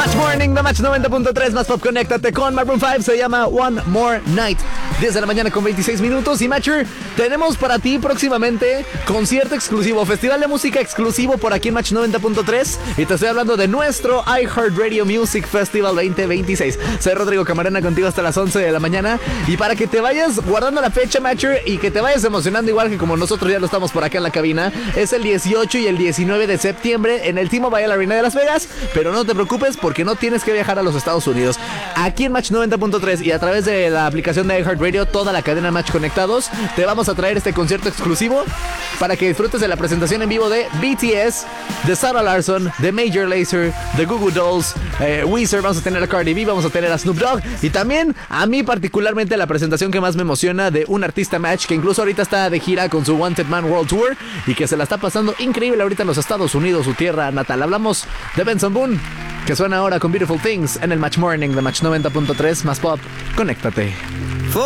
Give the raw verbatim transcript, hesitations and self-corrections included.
Match Morning, The Match noventa punto tres, más pop, conéctate con Maroon cinco, se llama One More Night. diez de la mañana con veintiséis minutos. Y Matcher, tenemos para ti próximamente concierto exclusivo, festival de música exclusivo por aquí en Match noventa punto tres. Y te estoy hablando de nuestro iHeartRadio Music Festival veinte veintiséis. Soy Rodrigo Camarena contigo hasta las once de la mañana. Y para que te vayas guardando la fecha, Matcher, y que te vayas emocionando igual que como nosotros ya lo estamos por acá en la cabina, es el dieciocho y el diecinueve de septiembre en el T-Mobile Arena de Las Vegas. Pero no te preocupes porque no tienes que viajar a los Estados Unidos. Aquí en Match noventa punto tres y a través de la aplicación de iHeartRadio, toda la cadena Match Conectados, te vamos a traer este concierto exclusivo para que disfrutes de la presentación en vivo de B T S, de Sarah Larsson, de Major Lazer, de Goo Goo Dolls, eh, Weezer, vamos a tener a Cardi B, vamos a tener a Snoop Dogg y también a mí particularmente la presentación que más me emociona de un artista Match que incluso ahorita está de gira con su Wanted Man World Tour y que se la está pasando increíble ahorita en los Estados Unidos, su tierra natal. Hablamos de Benson Boone, que suena ahora con Beautiful Things en el Match Morning de Match noventa punto tres, más pop, conéctate.